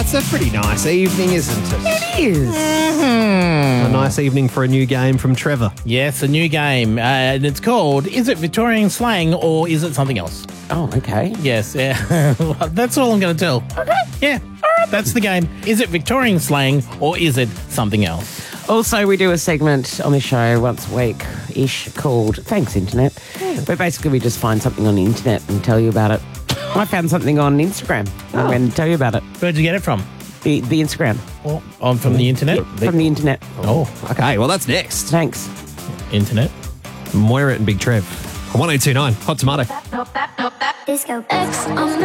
it's a pretty nice evening, isn't it? It is. A nice evening for a new game from Trevor. Yes, a new game. And it's called, is it Victorian slang or is it something else? Oh, okay. Yes, that's all I'm going to tell. Okay. Yeah, that's the game. Is it Victorian slang or is it something else? Also, we do a segment on the show once a week-ish called Thanks Internet, where basically we just find something on the internet and tell you about it. I found something on Instagram. I'm going to tell you about it. Where'd you get it from? The Instagram. From the internet? From the internet. Oh, okay. Well, that's next. Thanks. Internet. Moira and Big Trev. 1029 Hot Tomato. Disco X on the